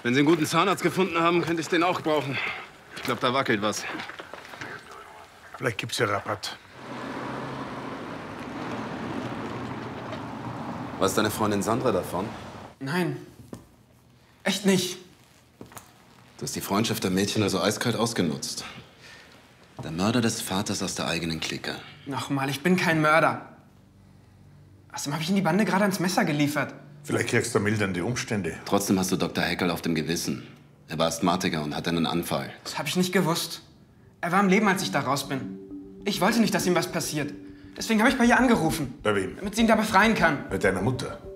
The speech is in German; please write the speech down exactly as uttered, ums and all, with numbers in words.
Wenn Sie einen guten Zahnarzt gefunden haben, könnte ich den auch brauchen. Ich glaube, da wackelt was. Vielleicht gibt's ja Rabatt. Weiß deine Freundin Sandra davon? Nein. Echt nicht. Du hast die Freundschaft der Mädchen also eiskalt ausgenutzt. Der Mörder des Vaters aus der eigenen Clique. Nochmal, ich bin kein Mörder. Außerdem habe ich ihn die Bande gerade ans Messer geliefert. Vielleicht kriegst du mildernde Umstände. Trotzdem hast du Doktor Heckel auf dem Gewissen. Er war Asthmatiker und hatte einen Anfall. Das habe ich nicht gewusst. Er war am Leben, als ich da raus bin. Ich wollte nicht, dass ihm was passiert. Deswegen habe ich bei ihr angerufen. Bei wem? Damit sie ihn da befreien kann. Bei deiner Mutter.